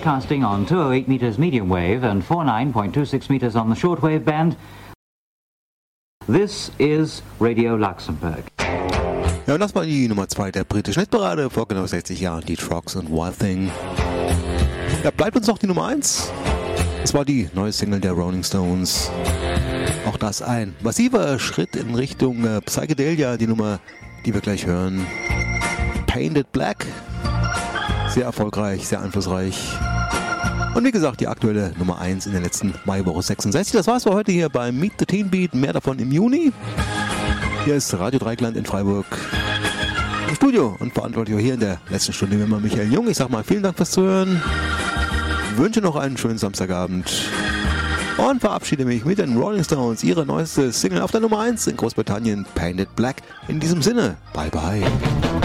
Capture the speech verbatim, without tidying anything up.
broadcasting on two oh eight meters medium wave and forty-nine point two six meters on the shortwave band. This is Radio Luxembourg. Ja, und das war die Nummer zwei der britischen Hitparade vor genau sechzig Jahren, die Trucks und Wild Thing. Ja, bleibt uns noch die Nummer eins. Das war die neue Single der Rolling Stones. Auch das ein massiver Schritt in Richtung äh, Psychedelia, die Nummer, die wir gleich hören. Painted Black. Sehr erfolgreich, sehr einflussreich. Und wie gesagt, die aktuelle Nummer eins in der letzten Maiwoche sechsundsechzig. Das war's für heute hier bei Meet the Teen Beat. Mehr davon im Juni. Hier ist Radio Dreieckland in Freiburg im Studio und verantwortlich hier in der letzten Stunde wie immer Michael Jung. Ich sag mal vielen Dank fürs Zuhören. Wünsche noch einen schönen Samstagabend und verabschiede mich mit den Rolling Stones, ihre neueste Single auf der Nummer eins in Großbritannien, Painted Black. In diesem Sinne, bye bye.